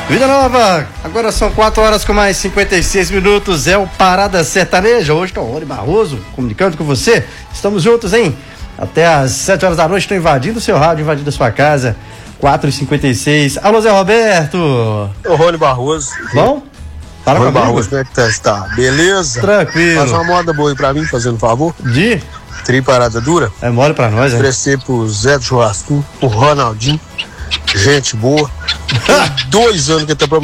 Vida Nova, agora são 4 horas com mais 56 minutos, é o Parada Sertaneja, hoje com o Rony Barroso, comunicando com você, estamos juntos, hein? Até às 7 horas da noite, estou invadindo o seu rádio, invadindo a sua casa, 4h56, alô Zé Roberto! Ô Rony Barroso. Bom? Fala Rony comigo. Barroso, como é que tá? Está? Beleza? Tranquilo. Faz uma moda boa aí pra mim, fazendo favor. De? Parada dura. É mole pra nós, hein? Oferecer pro Zé do Churrasquinho, pro Ronaldinho, gente boa. Tem 2 anos que ele tá